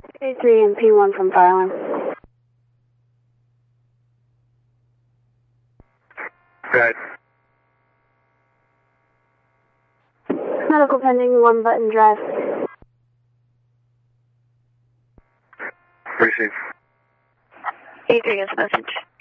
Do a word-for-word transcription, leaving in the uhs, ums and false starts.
A three and P one from Thailand. Right. Medical pending, one button drive. Receive. A three is message.